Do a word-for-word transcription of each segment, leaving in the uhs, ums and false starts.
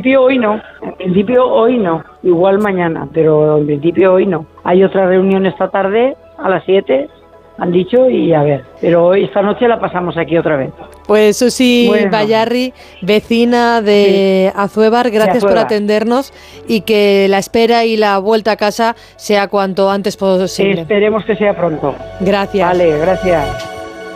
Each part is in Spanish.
principio hoy no, en principio hoy no, igual mañana, pero en principio hoy no. Hay otra reunión esta tarde a las siete, han dicho, y a ver, pero hoy esta noche la pasamos aquí otra vez. Pues Susi Bueno. Bayarri, vecina de sí. Azuévar, gracias por atendernos y que la espera y la vuelta a casa sea cuanto antes posible. Esperemos que sea pronto. Gracias. Vale, gracias.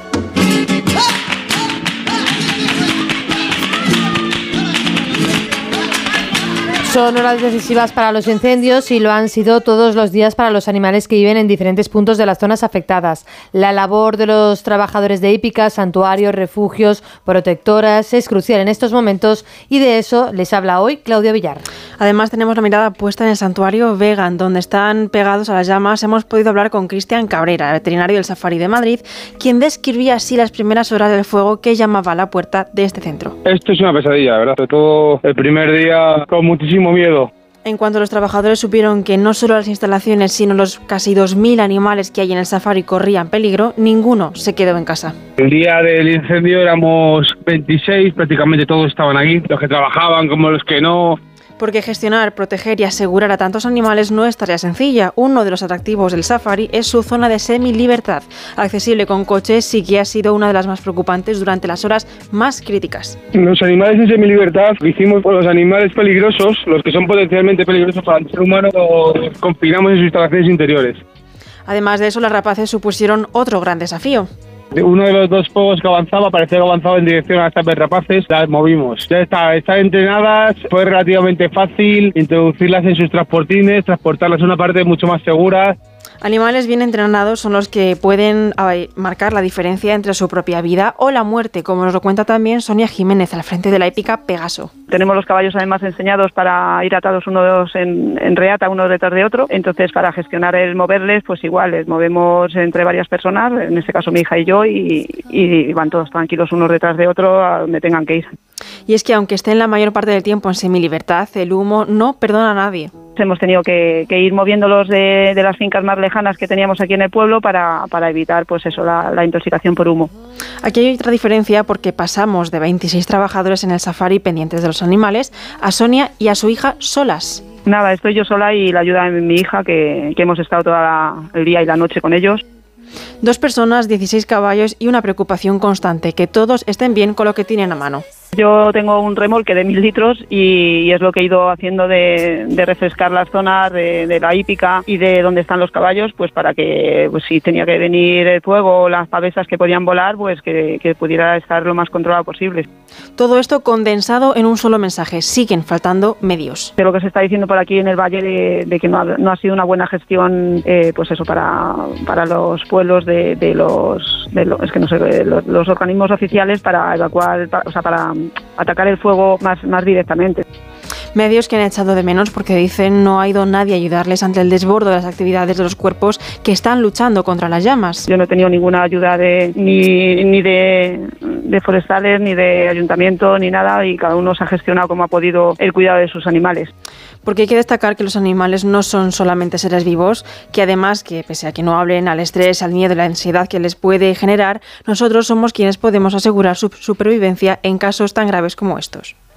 Son horas decisivas para los incendios y lo han sido todos los días para los animales que viven en diferentes puntos de las zonas afectadas. La labor de los trabajadores de hípicas, santuarios, refugios, protectoras es crucial en estos momentos y de eso les habla hoy Claudia Villar. Además tenemos la mirada puesta en el santuario Vegan, donde están pegados a las llamas. Hemos podido hablar con Cristian Cabrera, veterinario del Safari de Madrid, quien describía así las primeras horas del fuego que llamaba a la puerta de este centro. Esto es una pesadilla, ¿verdad? Sobre todo el primer día con muchísimo miedo. En cuanto los trabajadores supieron que no solo las instalaciones, sino los casi dos mil animales que hay en el safari corrían peligro, ninguno se quedó en casa. El día del incendio éramos veintiséis, prácticamente todos estaban aquí, los que trabajaban como los que no. Porque gestionar, proteger y asegurar a tantos animales no es tarea sencilla. Uno de los atractivos del safari es su zona de semi-libertad. Accesible con coches, sí que ha sido una de las más preocupantes durante las horas más críticas. Los animales en semi-libertad lo hicimos por los animales peligrosos, los que son potencialmente peligrosos para el ser humano, los confinamos en sus instalaciones interiores. Además de eso, las rapaces supusieron otro gran desafío. Uno de los dos fuegos que avanzaba, parecía que avanzaba en dirección a estas rapaces, las movimos. Ya está, están entrenadas, fue relativamente fácil introducirlas en sus transportines, transportarlas a una parte mucho más segura. Animales bien entrenados son los que pueden marcar la diferencia entre su propia vida o la muerte, como nos lo cuenta también Sonia Jiménez, al frente de la hípica Pegaso. Tenemos los caballos además enseñados para ir atados unos en, en reata, unos detrás de otro. Entonces, para gestionar el moverles, pues igual, les movemos entre varias personas, en este caso mi hija y yo, y, y van todos tranquilos unos detrás de otro a donde tengan que ir. Y es que aunque estén la mayor parte del tiempo en semilibertad, el humo no perdona a nadie. Hemos tenido que, que ir moviéndolos de, de las fincas más lejanas que teníamos aquí en el pueblo para, para evitar pues eso, la, la intoxicación por humo. Aquí hay otra diferencia porque pasamos de veintiséis trabajadores en el safari pendientes de los animales a Sonia y a su hija solas. Nada, estoy yo sola y la ayuda de mi hija, que, que hemos estado todo el día y la noche con ellos. Dos personas, dieciséis caballos y una preocupación constante, que todos estén bien con lo que tienen a mano. Yo tengo un remolque de mil litros y, y es lo que he ido haciendo de, de refrescar las zonas de, de la hípica y de donde están los caballos, pues para que pues, si tenía que venir el fuego o las pavesas que podían volar, pues que, que pudiera estar lo más controlado posible. Todo esto condensado en un solo mensaje. Siguen faltando medios. De lo que se está diciendo por aquí en el valle de, de que no ha, no ha sido una buena gestión, eh, pues eso para, para los pueblos de, de los, de los, es que no sé, los, los organismos oficiales para evacuar, para, o sea, para atacar el fuego más, más directamente. Medios que han echado de menos porque dicen no ha ido nadie a ayudarles ante el desborde de las actividades de los cuerpos que están luchando contra las llamas. Yo no he tenido ninguna ayuda de ni, ni de, de forestales, ni de ayuntamiento, ni nada, y cada uno se ha gestionado como ha podido el cuidado de sus animales. Porque hay que destacar que los animales no son solamente seres vivos, que además, que pese a que no hablen al estrés, al miedo y la ansiedad que les puede generar, nosotros somos quienes podemos asegurar su supervivencia en casos tan graves como estos.